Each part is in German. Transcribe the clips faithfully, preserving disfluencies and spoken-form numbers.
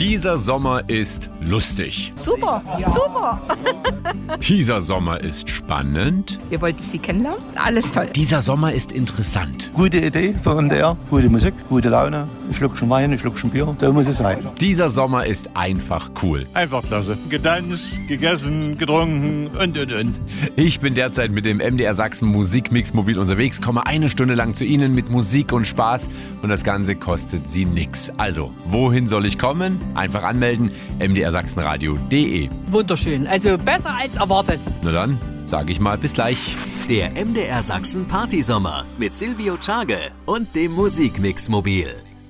Dieser Sommer ist lustig. Super, super. Dieser Sommer ist spannend. Wir wollten Sie kennenlernen. Alles toll. Dieser Sommer ist interessant. Gute Idee für M D R, gute Musik, gute Laune, ein Schluckchen Wein, ein Schluckchen Bier, so muss es sein. Dieser Sommer ist einfach cool. Einfach klasse. Getanzt, gegessen, getrunken und, und, und. Ich bin derzeit mit dem M D R Sachsen Musikmix mobil unterwegs, komme eine Stunde lang zu Ihnen mit Musik und Spaß und das Ganze kostet Sie nix. Also, wohin soll ich kommen? Einfach anmelden, m d r sachsenradio punkt d e. Wunderschön, also besser als erwartet. Na dann, sage ich mal bis gleich. Der M D R Sachsen Partysommer mit Silvio Czage und dem Musikmix mobil.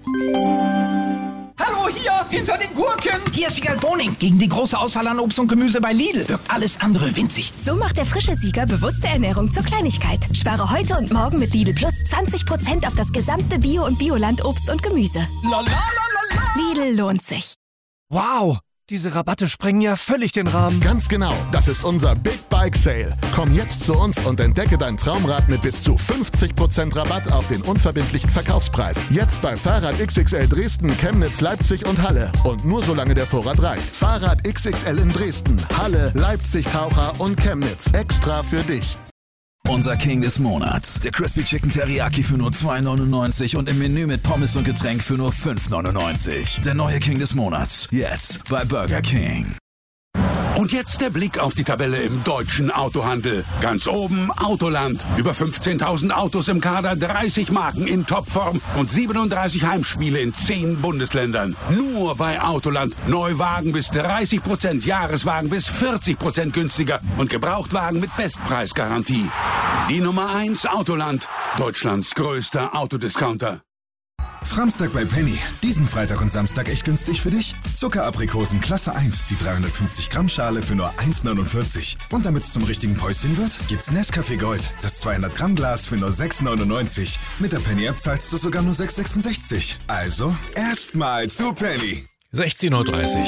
Hallo, hier, hinter den Gurken. Hier ist Wiegald Boning. Gegen die große Auswahl an Obst und Gemüse bei Lidl wirkt alles andere winzig. So macht der frische Sieger bewusste Ernährung zur Kleinigkeit. Spare heute und morgen mit Lidl Plus zwanzig Prozent auf das gesamte Bio- und Bioland-Obst und Gemüse. La, la, la, la, la. Lidl lohnt sich. Wow, diese Rabatte sprengen ja völlig den Rahmen. Ganz genau, das ist unser Big Bike Sale. Komm jetzt zu uns und entdecke dein Traumrad mit bis zu fünfzig Prozent Rabatt auf den unverbindlichen Verkaufspreis. Jetzt bei Fahrrad X X L Dresden, Chemnitz, Leipzig und Halle. Und nur solange der Vorrat reicht. Fahrrad X X L in Dresden, Halle, Leipzig, Taucher und Chemnitz. Extra für dich. Unser King des Monats. Der Crispy Chicken Teriyaki für nur zwei neunundneunzig und im Menü mit Pommes und Getränk für nur fünf neunundneunzig. Der neue King des Monats. Jetzt bei Burger King. Und jetzt der Blick auf die Tabelle im deutschen Autohandel. Ganz oben Autoland. Über fünfzehntausend Autos im Kader, dreißig Marken in Topform und siebenunddreißig Heimspiele in zehn Bundesländern. Nur bei Autoland. Neuwagen bis dreißig Prozent, Jahreswagen bis vierzig Prozent günstiger und Gebrauchtwagen mit Bestpreisgarantie. Die Nummer eins Autoland. Deutschlands größter Autodiscounter. Framstag bei Penny. Diesen Freitag und Samstag echt günstig für dich. Zuckeraprikosen Klasse eins, die dreihundertfünfzig Gramm Schale für nur eins neunundvierzig. Und damit es zum richtigen Päuschen wird, gibt's Nescafé Gold, das zweihundert Gramm Glas für nur sechs neunundneunzig. Mit der Penny App zahlst du sogar nur sechs sechsundsechzig. Also, erstmal zu Penny. sechzehn Uhr dreißig.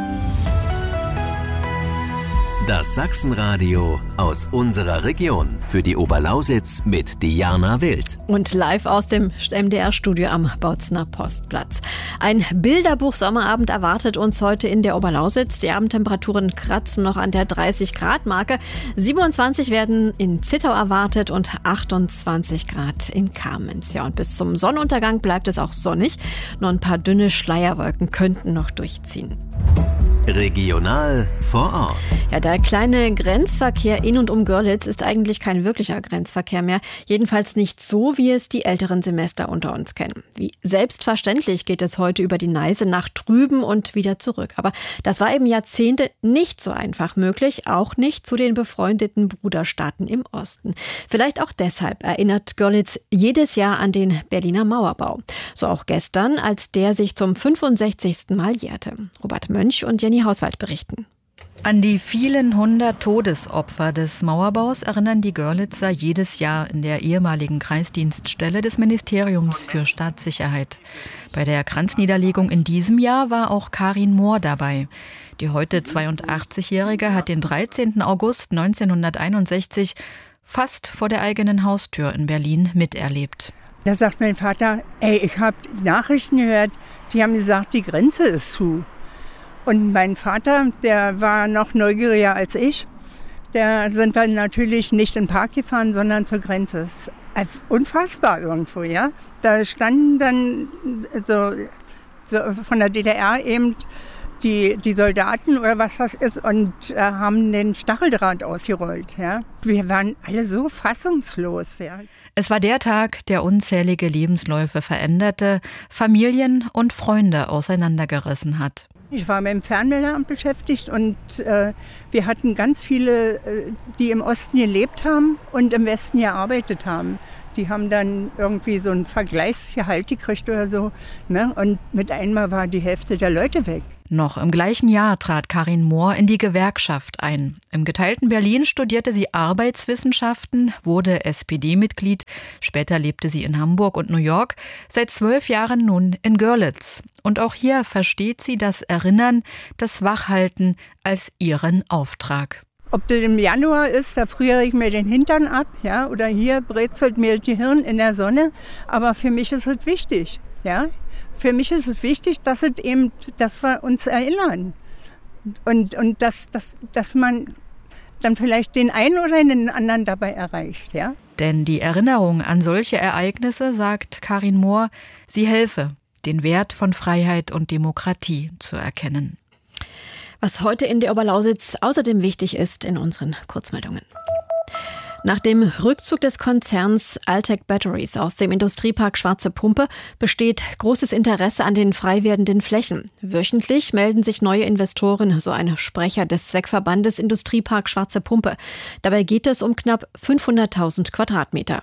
Das Sachsenradio aus unserer Region. Für die Oberlausitz mit Diana Wild. Und live aus dem M D R-Studio am Bautzner Postplatz. Ein Bilderbuch-Sommerabend erwartet uns heute in der Oberlausitz. Die Abendtemperaturen kratzen noch an der dreißig Grad Marke. siebenundzwanzig werden in Zittau erwartet und achtundzwanzig Grad in Kamenz. Ja, und bis zum Sonnenuntergang bleibt es auch sonnig. Nur ein paar dünne Schleierwolken könnten noch durchziehen. Regional vor Ort. Ja, der kleine Grenzverkehr in und um Görlitz ist eigentlich kein wirklicher Grenzverkehr mehr. Jedenfalls nicht so, wie es die älteren Semester unter uns kennen. Wie selbstverständlich geht es heute über die Neiße nach drüben und wieder zurück. Aber das war eben Jahrzehnte nicht so einfach möglich, auch nicht zu den befreundeten Bruderstaaten im Osten. Vielleicht auch deshalb erinnert Görlitz jedes Jahr an den Berliner Mauerbau. So auch gestern, als der sich zum fünfundsechzigsten Mal jährte. Robert Mönch und Jenny Hauswald berichten. An die vielen hundert Todesopfer des Mauerbaus erinnern die Görlitzer jedes Jahr in der ehemaligen Kreisdienststelle des Ministeriums für Staatssicherheit. Bei der Kranzniederlegung in diesem Jahr war auch Karin Mohr dabei. Die heute zweiundachtzigjährige hat den dreizehnten August neunzehnhunderteinundsechzig fast vor der eigenen Haustür in Berlin miterlebt. Da sagt mein Vater, ey, ich habe Nachrichten gehört, die haben gesagt, die Grenze ist zu. Und mein Vater, der war noch neugieriger als ich. Da sind wir natürlich nicht in den Park gefahren, sondern zur Grenze. Das ist unfassbar irgendwo, ja. Da standen dann so, so von der D D R eben die, die Soldaten oder was das ist und äh, haben den Stacheldraht ausgerollt, ja. Wir waren alle so fassungslos, ja. Es war der Tag, der unzählige Lebensläufe veränderte, Familien und Freunde auseinandergerissen hat. Ich war mit dem Fernmeldeamt beschäftigt und äh, wir hatten ganz viele, äh, die im Osten gelebt haben und im Westen gearbeitet haben. Die haben dann irgendwie so ein Vergleichsgehalt gekriegt oder so, ne? Und mit einmal war die Hälfte der Leute weg. Noch im gleichen Jahr trat Karin Mohr in die Gewerkschaft ein. Im geteilten Berlin studierte sie Arbeitswissenschaften, wurde S P D-Mitglied. Später lebte sie in Hamburg und New York, seit zwölf Jahren nun in Görlitz. Und auch hier versteht sie das Erinnern, das Wachhalten als ihren Auftrag. Ob das im Januar ist, da friere ich mir den Hintern ab, ja, oder hier brezelt mir das Gehirn in der Sonne. Aber für mich ist es wichtig. Ja? Für mich ist es wichtig, dass, es eben, dass wir uns erinnern und, und dass, dass, dass man dann vielleicht den einen oder den anderen dabei erreicht. Ja? Denn die Erinnerung an solche Ereignisse, sagt Karin Mohr, sie helfe, den Wert von Freiheit und Demokratie zu erkennen. Was heute in der Oberlausitz außerdem wichtig ist in unseren Kurzmeldungen. Nach dem Rückzug des Konzerns Altec Batteries aus dem Industriepark Schwarze Pumpe besteht großes Interesse an den frei werdenden Flächen. Wöchentlich melden sich neue Investoren, so ein Sprecher des Zweckverbandes Industriepark Schwarze Pumpe. Dabei geht es um knapp fünfhunderttausend Quadratmeter.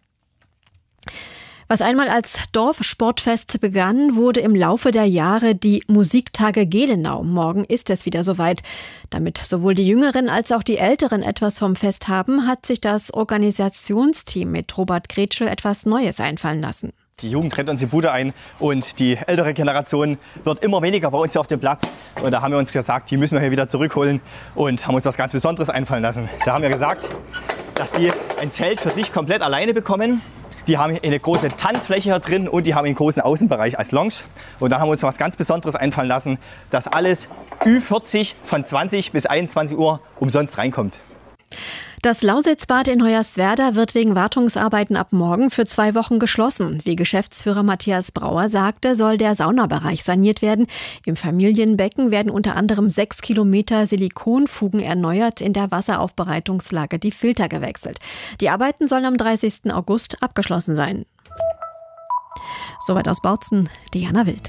Was einmal als Dorfsportfest begann, wurde im Laufe der Jahre die Musiktage Gelenau. Morgen ist es wieder soweit. Damit sowohl die Jüngeren als auch die Älteren etwas vom Fest haben, hat sich das Organisationsteam mit Robert Gretschel etwas Neues einfallen lassen. Die Jugend rennt uns die Bude ein und die ältere Generation wird immer weniger bei uns hier auf dem Platz. Und da haben wir uns gesagt, die müssen wir hier wieder zurückholen und haben uns was ganz Besonderes einfallen lassen. Da haben wir gesagt, dass sie ein Zelt für sich komplett alleine bekommen. Die haben eine große Tanzfläche hier drin und die haben einen großen Außenbereich als Lounge. Und dann haben wir uns was ganz Besonderes einfallen lassen, dass alles Ü vierzig von zwanzig bis einundzwanzig Uhr umsonst reinkommt. Das Lausitzbad in Hoyerswerda wird wegen Wartungsarbeiten ab morgen für zwei Wochen geschlossen. Wie Geschäftsführer Matthias Brauer sagte, soll der Saunabereich saniert werden. Im Familienbecken werden unter anderem sechs Kilometer Silikonfugen erneuert, in der Wasseraufbereitungslage die Filter gewechselt. Die Arbeiten sollen am dreißigsten August abgeschlossen sein. Soweit aus Bautzen, Diana Wild.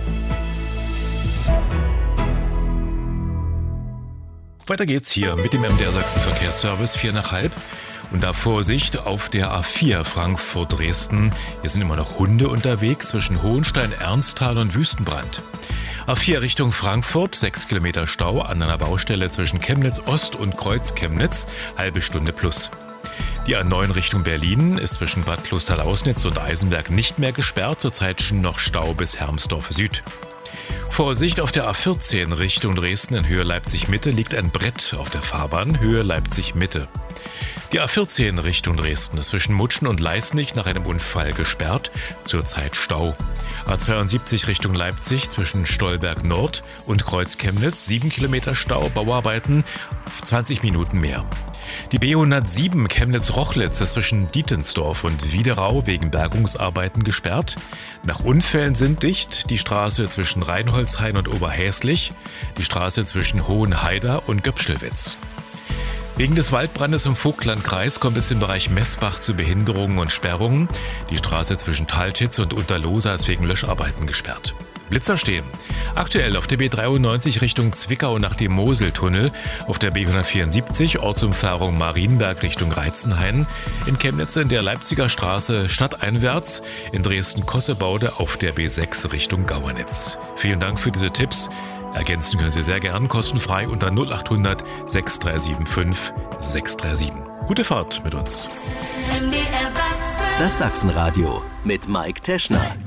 Weiter geht's hier mit dem M D R Sachsen Verkehrsservice, vier nach halb. Und da Vorsicht auf der A vier Frankfurt-Dresden. Hier sind immer noch Hunde unterwegs zwischen Hohenstein, Ernsthal und Wüstenbrand. A vier Richtung Frankfurt, sechs Kilometer Stau an einer Baustelle zwischen Chemnitz Ost und Kreuz Chemnitz, halbe Stunde plus. Die A neun Richtung Berlin ist zwischen Bad Klosterlausnitz und Eisenberg nicht mehr gesperrt, zurzeit schon noch Stau bis Hermsdorf Süd. Vorsicht auf der A vierzehn Richtung Dresden in Höhe Leipzig-Mitte liegt ein Brett auf der Fahrbahn, Höhe Leipzig-Mitte. Die A vierzehn Richtung Dresden ist zwischen Mutschen und Leisnig nach einem Unfall gesperrt, zurzeit Stau. A zweiundsiebzig Richtung Leipzig zwischen Stolberg Nord und Kreuz Chemnitz, sieben Kilometer Stau, Bauarbeiten, zwanzig Minuten mehr. Die B hundertsieben Chemnitz-Rochlitz ist zwischen Dietensdorf und Wiederau wegen Bergungsarbeiten gesperrt. Nach Unfällen sind dicht die Straße zwischen Reinholzhain und Oberhäslich, die Straße zwischen Hohenhaida und Göpschelwitz. Wegen des Waldbrandes im Vogtlandkreis kommt es im Bereich Messbach zu Behinderungen und Sperrungen. Die Straße zwischen Taltitz und Unterlosa ist wegen Löscharbeiten gesperrt. Blitzer stehen. Aktuell auf der B dreiundneunzig Richtung Zwickau nach dem Moseltunnel, auf der B hundertvierundsiebzig Ortsumfahrung Marienberg Richtung Reizenhain, in Chemnitz in der Leipziger Straße stadteinwärts, in Dresden-Kossebaude auf der B sechs Richtung Gauernitz. Vielen Dank für diese Tipps. Ergänzen können Sie sehr gern kostenfrei unter null acht hundert sechs drei sieben fünf sechs drei sieben. Gute Fahrt mit uns. Das Sachsenradio mit Mike Teschner.